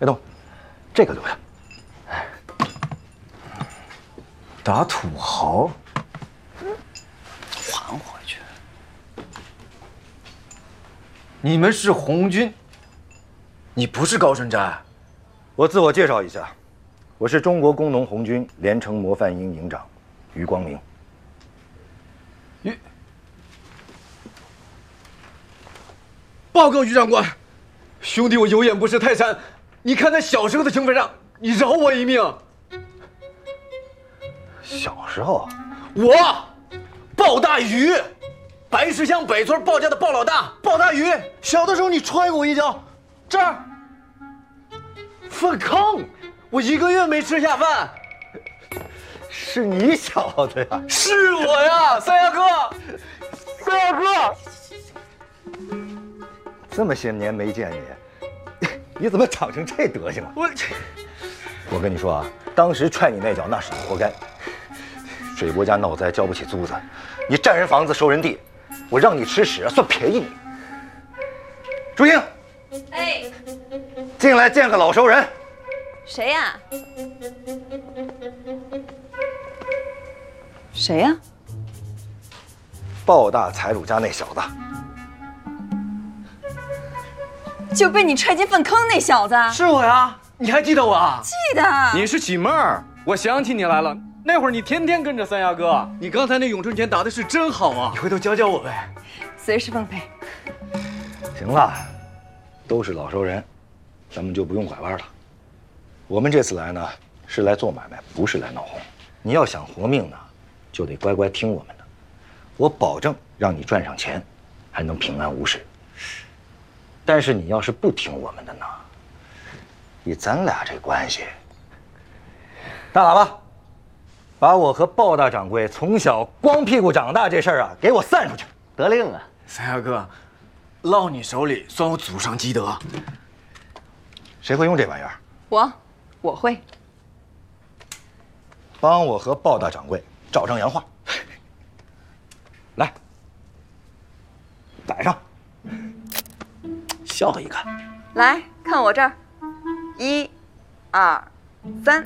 别动，这个留下。 打土豪， 还回去。 你们是红军，你不是高顺斋。 我自我介绍一下，我是中国工农红军连城模范营营长于光明。 报告于长官，兄弟，我有眼不识泰山。你看在小时候的情分上，你饶我一命。 小时候， 我鲍大鱼，白石乡北村鲍家的鲍老大，鲍大鱼。小的时候你踹过我一脚，这儿粪坑，我1个月没吃下饭。 是你小子呀？ 是我呀，三亚哥，三亚哥。 这么些年没见你，你怎么长成这德行了？我跟你说啊，当时踹你那脚那是你活该。水伯家闹灾交不起租子，你占人房子收人地，我让你吃屎算便宜你。朱英， 哎， 进来见个老熟人。 谁呀？谁呀？ 鲍大财主家那小子。 就被你踹进粪坑那小子。 是我呀，你还记得我啊？ 记得。 你是喜妹儿，我想起你来了。那会儿你天天跟着三亚哥，你刚才那咏春拳打的是真好啊！你回头教教我呗。 随时奉陪。 行了，都是老熟人，咱们就不用拐弯了。我们这次来呢，是来做买卖，不是来闹红。你要想活命呢，就得乖乖听我们的，我保证让你赚上钱，还能平安无事。但是你要是不听我们的呢，以咱俩这关系，大喇叭，把我和鲍大掌柜从小光屁股长大这事儿啊，给我散出去。 得令啊！ 三亚哥，落你手里算我祖上积德。 谁会用这玩意儿？ 我会。 帮我和鲍大掌柜照张洋画。来，摆上。笑一看。 来看我这儿，1、2、3。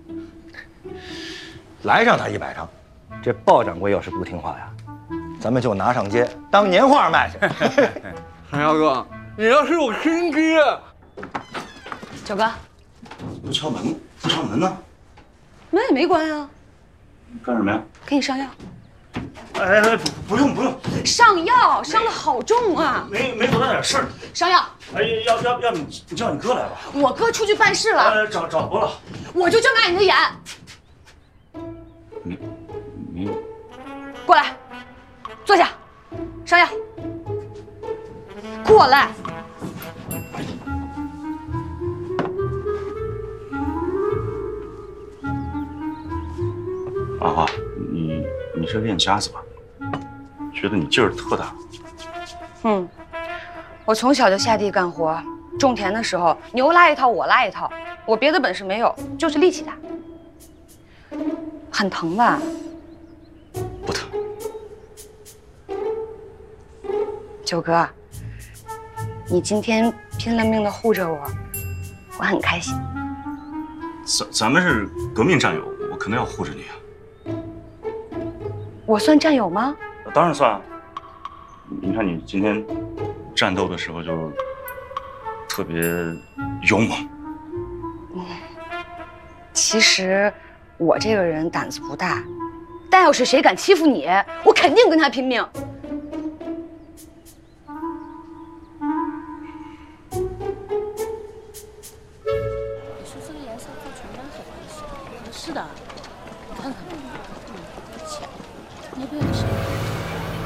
来上他100张。这鲍掌柜要是不听话呀，咱们就拿上街当年画卖去。 三亚哥，你要是我亲爹。 九哥， 不敲门，不敲门呢？ 门也没关呀。 干什么呀？ 给你上药。 哎，不用， 上药，伤得好重啊！ 没多大点事儿。 上药。 哎，要不你叫你哥来吧？ 我哥出去办事了。 找不了。 我就睁大你的眼。 你过来，坐下，上药。过来。 阿花，你是练家子吧？觉得你劲儿特大。 我从小就下地干活，种田的时候牛拉一套我拉一套，我别的本事没有，就是力气大。很疼吧？ 不疼。 九哥，你今天拼了命的护着我，我很开心。 咱们是革命战友，我肯定要护着你啊。 我算战友吗？ 当然算啊。你看你今天战斗的时候就特别勇猛。 其实我这个人胆子不大，但要是谁敢欺负你，我肯定跟他拼命。 你说这个颜色做唇斑很合适。是的，你看看，浅，你要不要试？